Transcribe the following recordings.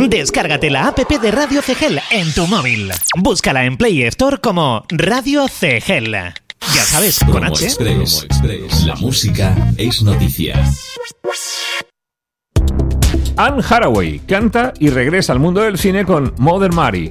Descárgate la app de Radio CGEL en tu móvil. Búscala en Play Store como Radio CGEL. Ya sabes, con H. Express. La música es noticia. Anne Hathaway canta y regresa al mundo del cine con Mother Mary.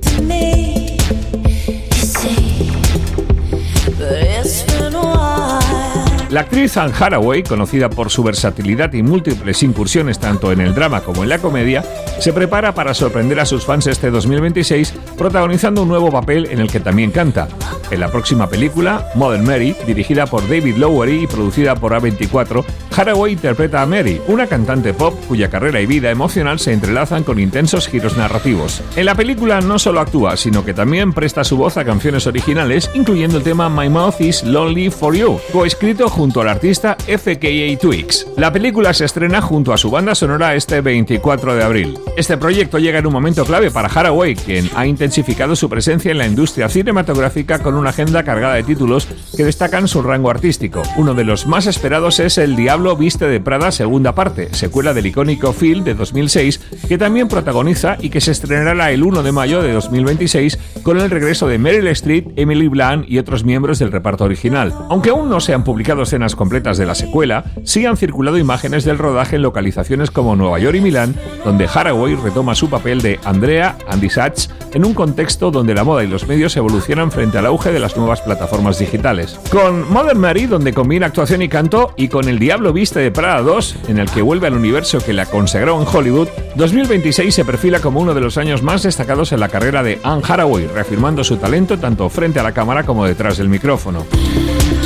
La actriz Anne Hathaway, conocida por su versatilidad y múltiples incursiones tanto en el drama como en la comedia, se prepara para sorprender a sus fans este 2026 protagonizando un nuevo papel en el que también canta. En la próxima película, Mother Mary, dirigida por David Lowery y producida por A24, Hathaway interpreta a Mary, una cantante pop cuya carrera y vida emocional se entrelazan con intensos giros narrativos. En la película no solo actúa, sino que también presta su voz a canciones originales, incluyendo el tema My Mouth is Lonely for You, coescrito junto al artista FKA Twigs. La película se estrena junto a su banda sonora este 24 de abril. Este proyecto llega en un momento clave para Hathaway, quien ha intensificado su presencia en la industria cinematográfica con una agenda cargada de títulos que destacan su rango artístico. Uno de los más esperados es El Diablo Viste de Prada segunda parte, secuela del icónico film de 2006, que también protagoniza y que se estrenará el 1 de mayo de 2026 con el regreso de Meryl Streep, Emily Blunt y otros miembros del reparto original. Aunque aún no se han publicado escenas completas de la secuela, sí han circulado imágenes del rodaje en localizaciones como Nueva York y Milán, donde Hathaway retoma su papel de Andrea Andy Sachs en un contexto donde la moda y los medios evolucionan frente al auge de las nuevas plataformas digitales. Con Mother Mary, donde combina actuación y canto, y con El Diablo Viste de Prada 2, en el que vuelve al universo que la consagró en Hollywood, 2026 se perfila como uno de los años más destacados en la carrera de Anne Hathaway, reafirmando su talento tanto frente a la cámara como detrás del micrófono.